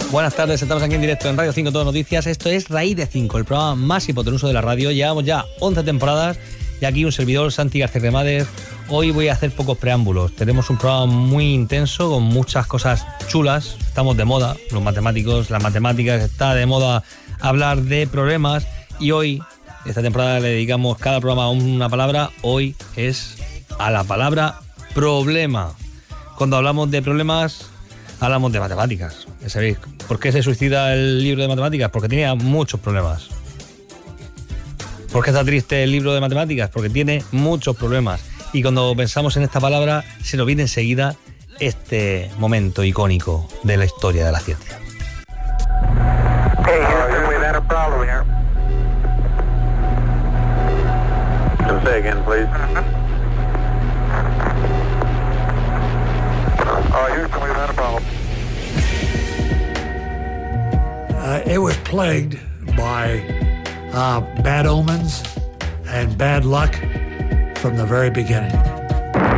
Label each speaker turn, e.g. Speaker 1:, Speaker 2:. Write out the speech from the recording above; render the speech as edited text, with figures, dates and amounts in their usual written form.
Speaker 1: Buenas tardes, estamos aquí en directo en Radio 5 Todo Noticias. Esto es Raíz de 5, el programa más hipotenuso de la radio. Llevamos ya 11 temporadas y aquí un servidor, Santi García Cremades. Hoy voy a hacer pocos preámbulos. Tenemos un programa muy intenso con muchas cosas chulas. Estamos de moda, los matemáticos, las matemáticas, está de moda hablar de problemas. Y hoy, esta temporada, le dedicamos cada programa a una palabra. Hoy es a la palabra problema. Cuando hablamos de problemas, hablamos de matemáticas. Ya sabéis, ¿por qué se suicida el libro de matemáticas? Porque tenía muchos problemas. ¿Por qué está triste el libro de matemáticas? Porque tiene muchos problemas. Y cuando pensamos en esta palabra, se nos viene enseguida este momento icónico de la historia de la ciencia.
Speaker 2: Hey, Houston, we've had a problem here. Can say again, please. Houston, we've had a problem.
Speaker 3: It was plagued by bad omens and bad luck from the very beginning.